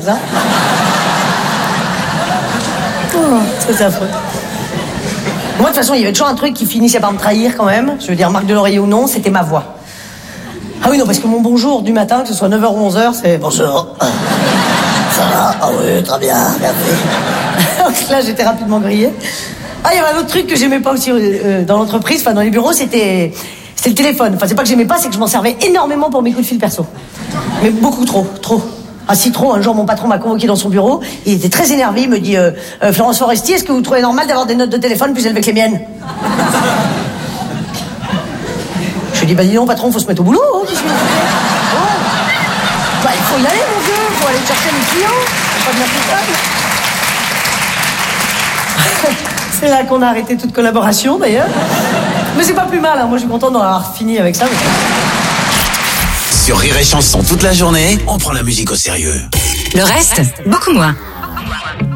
ça. Oh, c'est affreux. Moi, de toute façon, il y avait toujours un truc qui finissait par me trahir quand même. Je veux dire, Marc Deloreiller ou non, c'était ma voix. Ah oui, non, parce que mon bonjour du matin, que ce soit 9h ou 11h, c'est bonjour. Ça va? Ah oui, très bien, merci. Donc là, j'étais rapidement grillée. Ah, il y avait un autre truc que j'aimais pas aussi dans l'entreprise, enfin dans les bureaux, c'était le téléphone. Enfin, c'est pas que j'aimais pas, c'est que je m'en servais énormément pour mes coups de fil perso. Mais beaucoup trop. Ah si trop, un jour mon patron m'a convoqué dans son bureau, il était très énervé, il me dit Florence Foresti, est-ce que vous trouvez normal d'avoir des notes de téléphone plus élevées que les miennes? Je lui dis bah dis non patron, faut se mettre au boulot, hein, qu'est-ce que vous faites? Bah il faut y aller mon vieux, faut aller chercher les clients, faut pas venir tout seul. C'est là qu'on a arrêté toute collaboration d'ailleurs. Mais c'est pas plus mal, hein, moi je suis contente d'en avoir fini avec ça. Mais... Sur Rire et Chanson toute la journée, on prend la musique au sérieux. Le reste, beaucoup moins.